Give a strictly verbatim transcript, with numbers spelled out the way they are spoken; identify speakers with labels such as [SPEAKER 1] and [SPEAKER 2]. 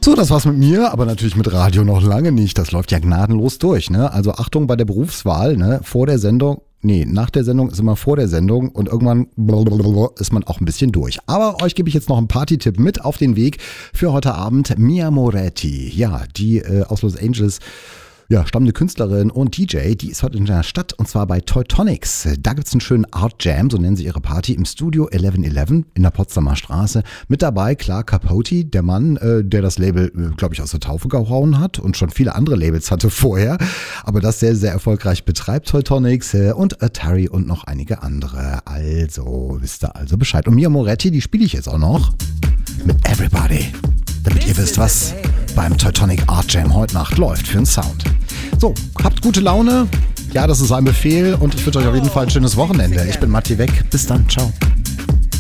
[SPEAKER 1] So, das war's mit mir, aber natürlich mit Radio noch lange nicht. Das läuft ja gnadenlos durch, ne? Also Achtung bei der Berufswahl, ne? Vor der Sendung, nee, nach der Sendung ist immer vor der Sendung und irgendwann ist man auch ein bisschen durch. Aber euch gebe ich jetzt noch einen Party-Tipp mit auf den Weg für heute Abend. Mia Moretti, ja, die äh, aus Los Angeles, ja, stammende Künstlerin und D J, die ist heute in der Stadt und zwar bei Teutonics. Da gibt's einen schönen Art Jam, so nennen sie ihre Party, im Studio elf elf in der Potsdamer Straße. Mit dabei klar Capote, der Mann, äh, der das Label, äh, glaube ich, aus der Taufe gehauen hat und schon viele andere Labels hatte vorher, aber das sehr, sehr erfolgreich betreibt, Teutonics, äh, und Atari und noch einige andere. Also, wisst ihr also Bescheid. Und Mia Moretti, die spiele ich jetzt auch noch mit Everybody, damit ihr wisst, was beim Teutonic Art Jam heute Nacht läuft für einen Sound. So, habt gute Laune. Ja, das ist ein Befehl und ich wünsche euch auf jeden Fall ein schönes Wochenende. Ich bin Matti Weg. Bis dann. Ciao.